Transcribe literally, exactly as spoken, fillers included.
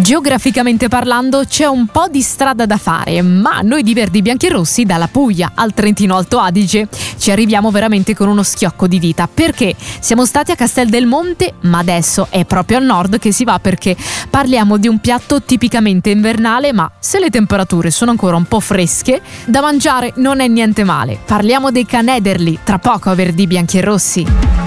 Geograficamente parlando c'è un po' di strada da fare, ma noi di Verdi Bianchi e Rossi dalla Puglia al Trentino Alto Adige ci arriviamo veramente con uno schiocco di dita, perché siamo stati a Castel del Monte, ma adesso è proprio al nord che si va, perché parliamo di un piatto tipicamente invernale, ma se le temperature sono ancora un po' fresche, da mangiare non è niente male. Parliamo dei canederli, tra poco a Verdi Bianchi e Rossi.